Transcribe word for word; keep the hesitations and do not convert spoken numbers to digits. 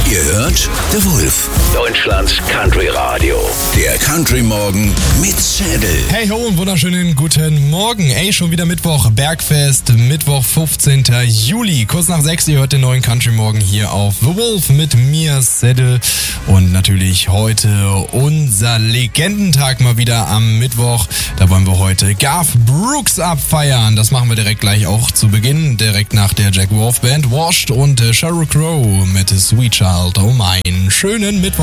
Ihr hört The Wolf, Deutschlands Country Radio. der Country Morgen mit Schädel. Hey ho und wunderschönen guten Morgen. Ey, schon wieder Mittwoch, Bergfest, Mittwoch, fünfzehnten Juli. Kurz nach sechs, ihr hört den neuen Country Morgen hier auf The Wolf mit mir, Schädel. Und natürlich heute unser Legendentag mal wieder am Mittwoch. Da wollen wir heute Garth Brooks abfeiern. Das machen wir direkt gleich auch zu Beginn, direkt nach der Jack Wolf Band Washed und äh, Sheryl Crow mit Sweet Child. Oh mein, schönen Mittwoch.